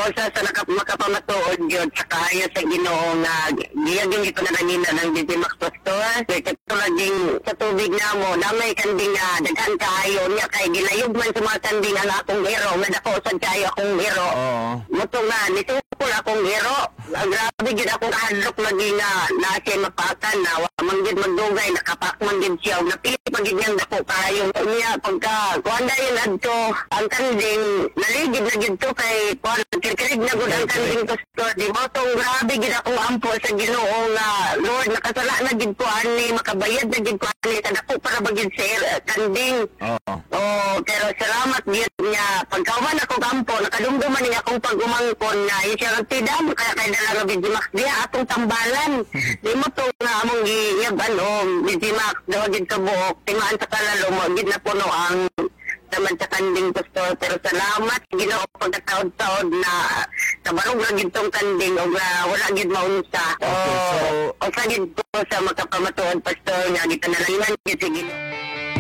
sa makapamatuod yun sa kaya sa Ginoo nga giyagin ito na nanina ng Digimax Pastor. Kaya katulad sa tubig na mo, namay kanding nga daghan kayo niya kay gilayog man sa mga kanding ang akong hero, nga dako sad kayo akong hero. Muto nga, nitukol akong hero. Grabe gid akong kahadlok lagi nga na siya mapakan na manggid magdugay, nakapakman gid siya. Napili pagid niyang dako kayo. Niya pagka kuanda yun adto, ang kanding, naligid na gid to kay kirkirig na gud ang kanding Pastor. Di mo tong grabe gid akong ampo sa Ginoo nga Lord, nakasala na gid ko ani, makabayad na gid ko ani sa dako para bagid sa kanding. Pero salamat gid niya pagkawan ako kampo, nakadumduman niya akong pag-umangkon nga insurance dam kaya kay dala nga Digimax diya atong tambalan. Di mo to nga among giyaban Digimax daw gid ka buok, timaan sa kalalo mo gid na puno ang naman sa kanding Pastor. Pero salamat Ginoo pagkataod-taod na kabarog na gid tong kanding o wala gid maunsa. O sa gid ko sa makapamatuod Pastor nga gitanalangan gid sa Ginoo.